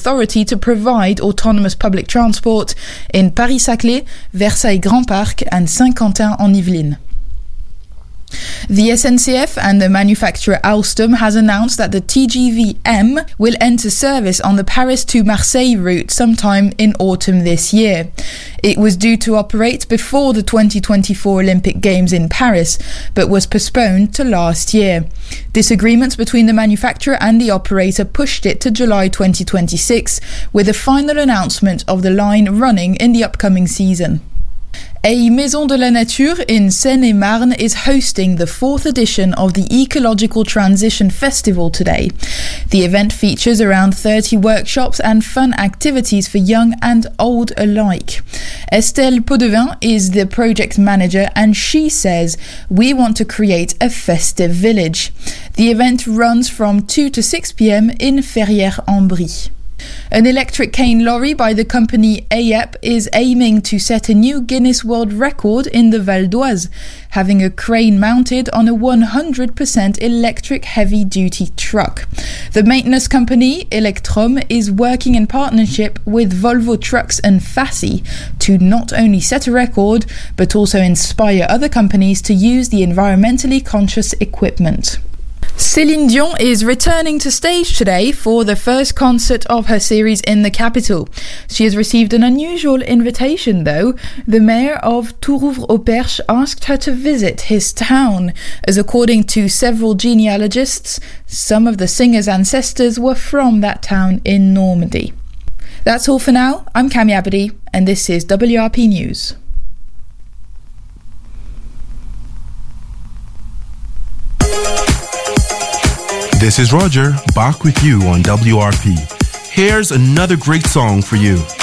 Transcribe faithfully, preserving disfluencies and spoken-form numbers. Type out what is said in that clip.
authority to provide autonomous public transport in Paris-Saclay, Versailles-Grand Parc and Saint-Quentin-en-Yvelines. The S N C F and the manufacturer Alstom has announced that the T G V M will enter service on the Paris to Marseille route sometime in autumn this year. It was due to operate before the twenty twenty-four Olympic Games in Paris, but was postponed to last year. Disagreements between the manufacturer and the operator pushed it to July twenty twenty-six, with a final announcement of the line running in the upcoming season. A Maison de la Nature in Seine-et-Marne is hosting the fourth edition of the Ecological Transition Festival today. The event features around thirty workshops and fun activities for young and old alike. Estelle Podevin is the project manager and she says, "We want to create a festive village." The event runs from two to six p.m. in Ferrières-en-Brie. An electric cane lorry by the company A E P is aiming to set a new Guinness World Record in the Val d'Oise, having a crane mounted on a one hundred percent electric heavy-duty truck. The maintenance company, Electrom, is working in partnership with Volvo Trucks and Fassi to not only set a record, but also inspire other companies to use the environmentally conscious equipment. Céline Dion is returning to stage today for the first concert of her series in the capital. She has received an unusual invitation though. The mayor of Tourouvre-au-Perche asked her to visit his town, as according to several genealogists, some of the singer's ancestors were from that town in Normandy. That's all for now. I'm Cami Abadi and this is W R P News. This is Roger, back with you on W R P. Here's another great song for you.